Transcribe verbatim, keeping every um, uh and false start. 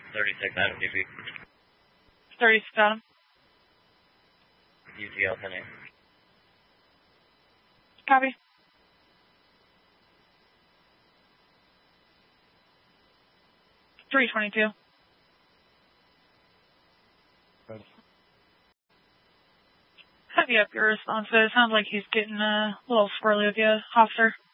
thirty-six Adam D P. thirty-six Adam. U T L ten A. Copy. three twenty-two. Heavy up your response, but it sounds like he's getting a little squirrely with you, officer.